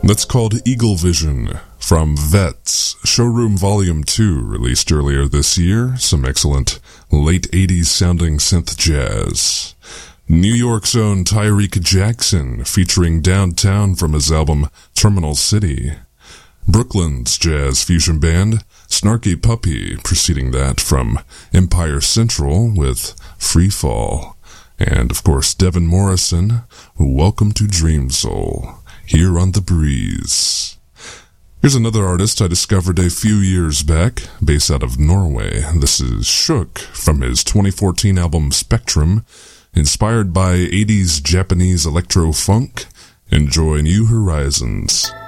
That's called Eagle Vision from Vets, Showroom Volume 2, released earlier this year. Some excellent late 80s sounding synth jazz. New York's own Tyreek Jackson, featuring Downtown from his album Terminal City. Brooklyn's jazz fusion band Snarky Puppy, preceding that from Empire Central with Free Fall. And, of course, Devin Morrison, Welcome to Dream Soul, here on The Breeze. Here's another artist I discovered a few years back, based out of Norway. This is Shook from his 2014 album Spectrum, inspired by 80s Japanese electro-funk. Enjoy New Horizons.